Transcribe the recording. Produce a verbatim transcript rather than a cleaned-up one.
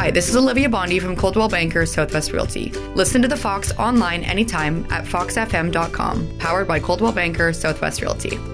Hi, this is Olivia Bondi from Coldwell Banker Southwest Realty. Listen to The Fox online anytime at fox f m dot com, powered by Coldwell Banker Southwest Realty.